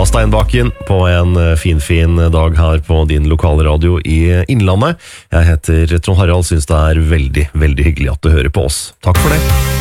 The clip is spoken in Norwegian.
Anna Steinbakken på en fin dag her på din lokale radio i Innlandet. Jeg heter Trond Harald, synes det er veldig hyggelig at du hører på oss. Takk for det.